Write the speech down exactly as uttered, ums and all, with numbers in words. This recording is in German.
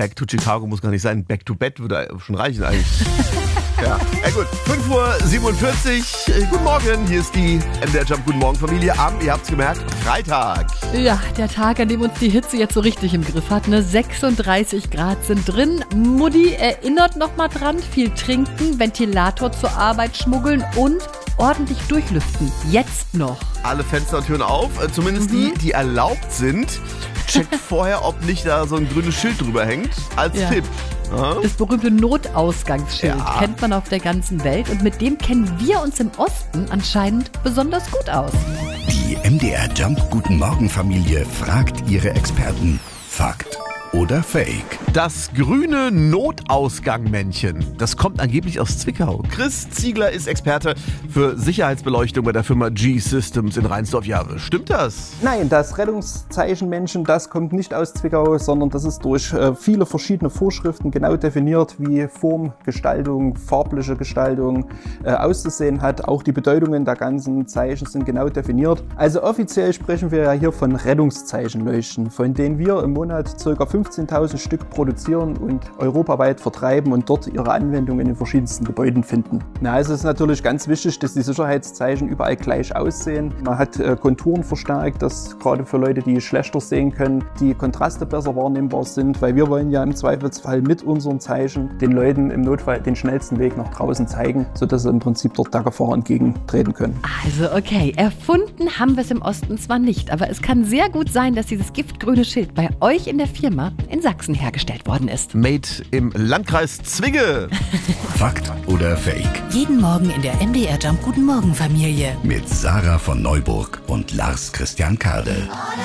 Back to Chicago muss gar nicht sein. Back to Bed würde schon reichen eigentlich. Ja, ja gut. fünf Uhr siebenundvierzig. Guten Morgen, hier ist die M D R Jump Guten Morgen Familie am, ihr habt's gemerkt, Freitag. Ja, der Tag, an dem uns die Hitze jetzt so richtig im Griff hat. Ne? sechsunddreißig Grad sind drin. Mutti erinnert noch mal dran, viel trinken, Ventilator zur Arbeit schmuggeln und ordentlich durchlüften. Jetzt noch. Alle Fenster und Türen auf, zumindest mhm. die, die erlaubt sind. Checkt vorher, ob nicht da so ein grünes Schild drüber hängt, als ja. Tipp. Aha. Das berühmte Notausgangsschild ja. kennt man auf der ganzen Welt und mit dem kennen wir uns im Osten anscheinend besonders gut aus. Die M D R Jump Guten Morgen Familie fragt ihre Experten. Fakt oder Fake? Das grüne Notausgangmännchen, das kommt angeblich aus Zwickau. Chris Ziegler ist Experte für Sicherheitsbeleuchtung bei der Firma G-Systems in Rheinsdorf. Ja, stimmt das? Nein, das Rettungszeichenmännchen, das kommt nicht aus Zwickau, sondern das ist durch äh, viele verschiedene Vorschriften genau definiert, wie Formgestaltung, farbliche Gestaltung äh, auszusehen hat. Auch die Bedeutungen der ganzen Zeichen sind genau definiert. Also offiziell sprechen wir ja hier von Rettungszeichenleuchten, von denen wir im Monat ca. fünfzehntausend Stück produzieren und europaweit vertreiben und dort ihre Anwendung in den verschiedensten Gebäuden finden. Na, also es ist natürlich ganz wichtig, dass die Sicherheitszeichen überall gleich aussehen. Man hat äh, Konturen verstärkt, dass gerade für Leute, die schlechter sehen können, die Kontraste besser wahrnehmbar sind, weil wir wollen ja im Zweifelsfall mit unseren Zeichen den Leuten im Notfall den schnellsten Weg nach draußen zeigen, sodass sie im Prinzip dort der Gefahr entgegentreten können. Also okay, erfunden haben wir es im Osten zwar nicht, aber es kann sehr gut sein, dass dieses giftgrüne Schild bei euch in der Firma in Sachsen hergestellt worden ist. Made im Landkreis Zwinge. Fakt oder Fake? Jeden Morgen in der M D R Jump Guten Morgen Familie. Mit Sarah von Neuburg und Lars Christian Kade.